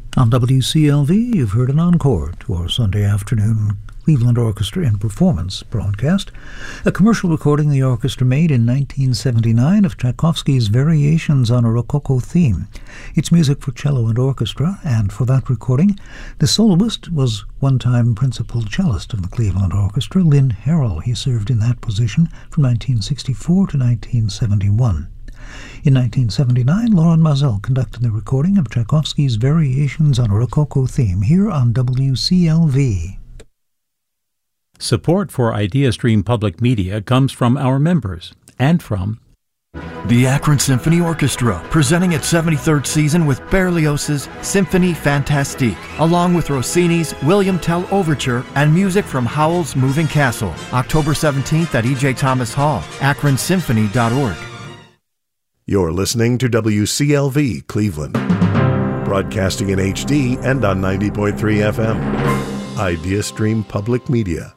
On WCLV, you've heard an encore to our Sunday afternoon Cleveland Orchestra in Performance broadcast, a commercial recording the orchestra made in 1979 of Tchaikovsky's Variations on a Rococo Theme. It's music for cello and orchestra, and for that recording, the soloist was one-time principal cellist of the Cleveland Orchestra, Lynn Harrell. He served in that position from 1964 to 1971. In 1979, Lauren Mazel conducted the recording of Tchaikovsky's Variations on a Rococo Theme here on WCLV. Support for IdeaStream Public Media comes from our members and from the Akron Symphony Orchestra, presenting its 73rd season with Berlioz's Symphonie Fantastique, along with Rossini's William Tell Overture and music from Howell's Moving Castle. October 17th at E.J. Thomas Hall, akronsymphony.org. You're listening to WCLV Cleveland, broadcasting in HD and on 90.3 FM. IdeaStream Public Media.